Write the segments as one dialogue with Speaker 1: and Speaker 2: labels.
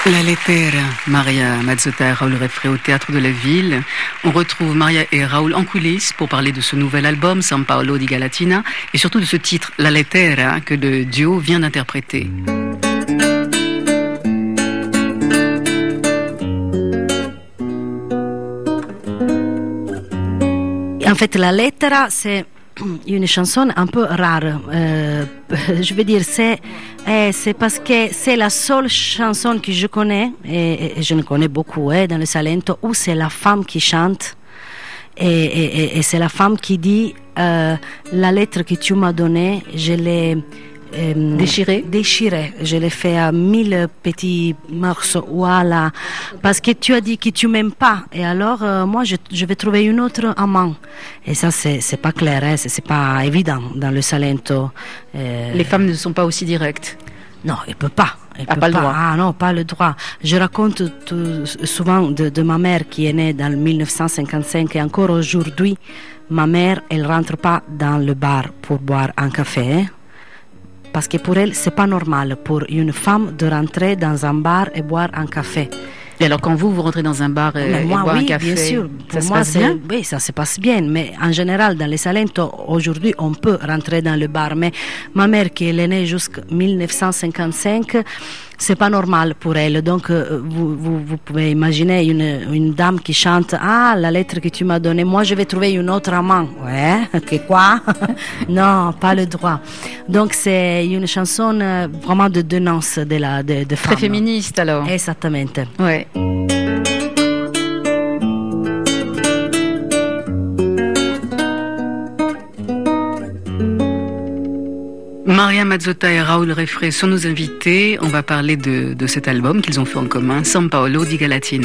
Speaker 1: La Lettera, Maria Mazzotta et Raoul Refré au Théâtre de la Ville. On retrouve Maria et Raoul en coulisses pour parler de ce nouvel album, San Paolo di Galatina, et surtout de ce titre, La Lettera, que le duo vient d'interpréter.
Speaker 2: En fait, La Lettera, c'est une chanson un peu rare. Je veux dire, c'est parce que c'est la seule chanson que je connais, et je ne connais beaucoup dans le Salento, où c'est la femme qui chante, et c'est la femme qui dit la lettre que tu m'as donnée, je l'ai déchiré. Je l'ai fait à 1000 petits morceaux. Voilà. Parce que tu as dit que tu m'aimes pas. Et alors, moi, je vais trouver une autre amant. Et ça, c'est pas clair, hein, c'est pas évident dans le Salento.
Speaker 1: Les femmes ne sont pas aussi directes.
Speaker 2: Non, elle peut pas.
Speaker 1: Pas le droit.
Speaker 2: Ah non, pas le droit. Je raconte souvent de ma mère qui est née dans 1955 et encore aujourd'hui, ma mère, elle rentre pas dans le bar pour boire un café. Hein. Parce que pour elle, c'est pas normal pour une femme de rentrer dans un bar et boire un café.
Speaker 1: Et alors, quand vous rentrez dans un bar et boire un café,
Speaker 2: bien sûr.
Speaker 1: Ça se passe bien?
Speaker 2: Oui, ça se passe bien. Mais en général, dans les Salento, aujourd'hui, on peut rentrer dans le bar. Mais ma mère, qui est née jusqu'en 1955, c'est pas normal pour elle. Donc, vous pouvez imaginer une dame qui chante « Ah, la lettre que tu m'as donnée, moi, je vais trouver une autre amant. » Ouais, que quoi? Non, pas le droit. Donc, c'est une chanson vraiment de dénonce de femmes.
Speaker 1: Très féministe, alors.
Speaker 2: Exactement.
Speaker 1: Ouais. Maria Mazzotta et Raoul Refré sont nos invités. On va parler de cet album qu'ils ont fait en commun, San Paolo di Galatina.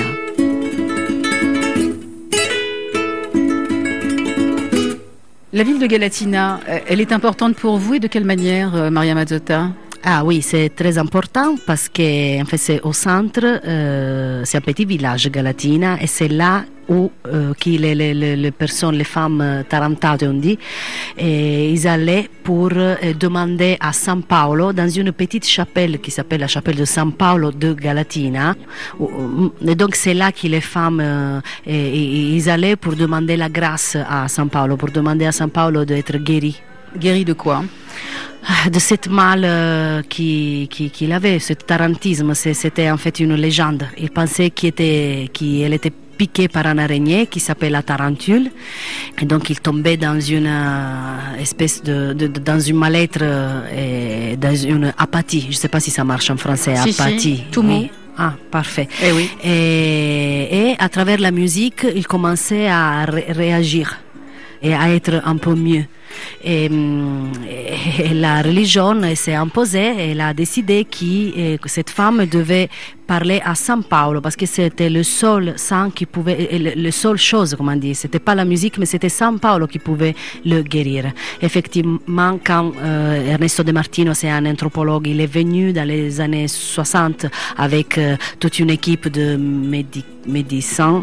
Speaker 1: La ville de Galatina, elle est importante pour vous et de quelle manière, Maria Mazzotta?
Speaker 2: Ah oui, c'est très important parce que en fait, c'est au centre, c'est un petit village Galatina et c'est là où les personnes, les femmes tarantate on dit, et ils allaient pour demander à San Paolo dans une petite chapelle qui s'appelle la chapelle de San Paolo de Galatina. Et donc c'est là que les femmes ils allaient pour demander la grâce à San Paolo, pour demander à San Paolo d'être guéri.
Speaker 1: Guéri de quoi?
Speaker 2: De cette mal qu'il avait, ce tarantisme. C'était en fait une légende. Il pensait qu'elle était piquée par un araignée qui s'appelle la tarentule, et donc il tombait dans une espèce dans une mal-être et dans une apathie. Je ne sais pas si ça marche en français.
Speaker 1: Si,
Speaker 2: apathie.
Speaker 1: Si, tout mou.
Speaker 2: Ah, parfait.
Speaker 1: Eh oui.
Speaker 2: Et à travers la musique, il commençait à réagir et à être un peu mieux. Et la religion s'est imposée, elle a décidé que cette femme devait parler à San Paolo parce que c'était le seul saint qui pouvait, le seule chose, comment dire, c'était pas la musique mais c'était San Paolo qui pouvait le guérir. Effectivement, quand Ernesto De Martino, c'est un anthropologue, il est venu dans les années 60 avec toute une équipe de médecins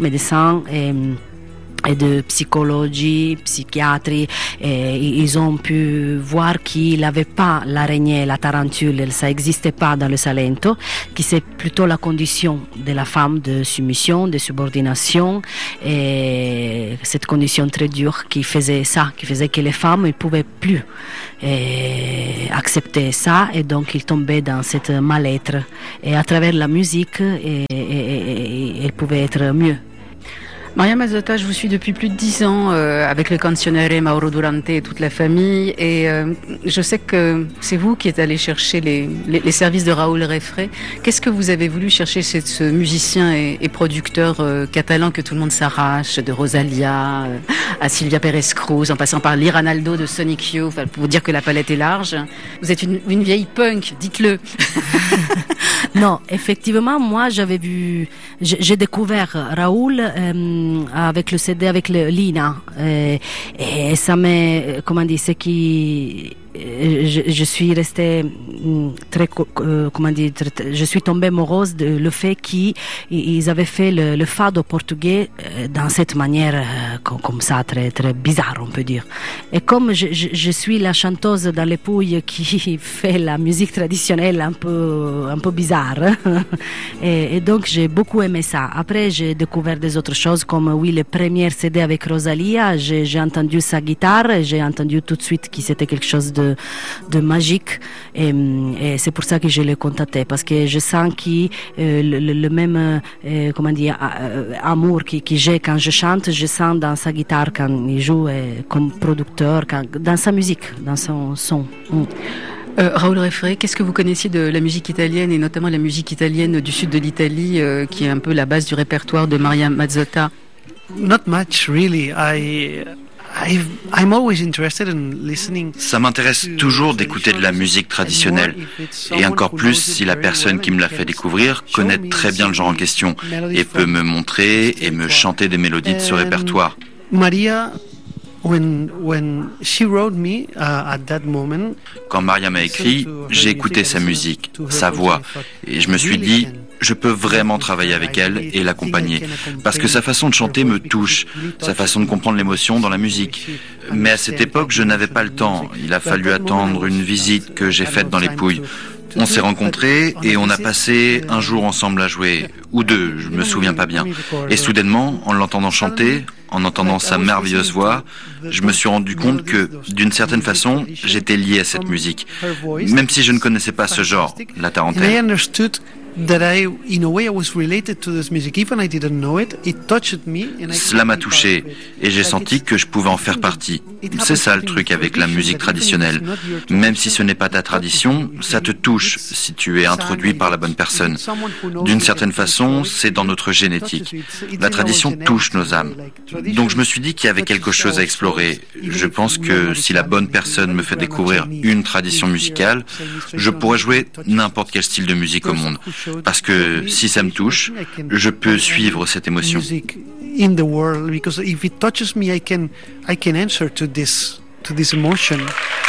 Speaker 2: et de psychologie, psychiatrie, et ils ont pu voir qu'il n'avait pas l'araignée, la tarentule, ça n'existait pas dans le Salento, que c'est plutôt la condition de la femme de soumission, de subordination, et cette condition très dure qui faisait que les femmes ne pouvaient plus accepter ça, et donc ils tombaient dans cette mal-être. Et à travers la musique, elles pouvaient être mieux.
Speaker 1: Maria Mazzotta, je vous suis depuis plus de 10 ans avec le canzoniere Mauro Durante et toute la famille, et je sais que c'est vous qui êtes allé chercher les services de Raoul Refré. Qu'est-ce que vous avez voulu chercher chez ce musicien et producteur catalan que tout le monde s'arrache, de Rosalia à Silvia Pérez Cruz, en passant par Liranaldo de Sonic Youth, pour vous dire que la palette est large. Vous êtes une vieille punk, dites-le.
Speaker 2: Non, effectivement, moi j'ai découvert Raoul avec le CD, avec le Lina, et ça m'est, comment dire, c'est qui je suis restée je suis tombée amoureuse de le fait qu'ils avaient fait le fado portugais dans cette manière comme ça, très, très bizarre, on peut dire. Et comme je suis la chanteuse dans les Pouilles qui fait la musique traditionnelle un peu bizarre, et donc j'ai beaucoup aimé ça. Après, j'ai découvert des autres choses, comme le premier CD avec Rosalia, j'ai entendu sa guitare, et j'ai entendu tout de suite que c'était quelque chose de magique, et c'est pour ça que je l'ai contacté, parce que je sens que le même amour que j'ai quand je chante, je sens dans sa guitare quand il joue comme producteur, dans sa musique, dans son son.
Speaker 1: Raoul Refré, qu'est-ce que vous connaissiez de la musique italienne, et notamment la musique italienne du sud de l'Italie, qui est un peu la base du répertoire de Maria Mazzotta?
Speaker 3: Not much, really. I'm always interested in listening.
Speaker 4: Ça m'intéresse toujours d'écouter de la musique traditionnelle, et encore plus si la personne qui me l'a fait découvrir connaît très bien le genre en question et peut me montrer et me chanter des mélodies de ce répertoire.
Speaker 3: Maria, when she wrote me at that moment,
Speaker 4: quand Maria m'a écrit, j'ai écouté sa musique, sa voix, et je me suis dit, je peux vraiment travailler avec elle et l'accompagner, parce que sa façon de chanter me touche, sa façon de comprendre l'émotion dans la musique. Mais à cette époque, je n'avais pas le temps. Il a fallu attendre une visite que j'ai faite dans les Pouilles. On s'est rencontrés et on a passé un jour ensemble à jouer, ou deux, je me souviens pas bien. Et soudainement, en l'entendant chanter, en entendant sa merveilleuse voix, je me suis rendu compte que, d'une certaine façon, j'étais lié à cette musique, même si je ne connaissais pas ce genre, la tarentelle. Cela m'a touché et j'ai senti que je pouvais en faire partie. C'est ça le truc avec la musique traditionnelle. Même si ce n'est pas ta tradition, ça te touche si tu es introduit par la bonne personne. D'une certaine façon, c'est dans notre génétique. La tradition touche nos âmes. Donc je me suis dit qu'il y avait quelque chose à explorer. Je pense que si la bonne personne me fait découvrir une tradition musicale, je pourrais jouer n'importe quel style de musique au monde. Parce que si ça me touche, je peux suivre cette émotion.
Speaker 3: In the world, because if it touches me, I can answer to this emotion.